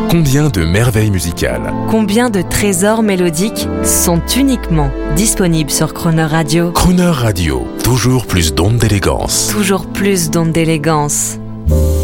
Combien de merveilles musicales, Combien de trésors mélodiques sont uniquement disponibles sur Crooner Radio? Crooner Radio, toujours plus d'ondes d'élégance. Toujours plus d'ondes d'élégance.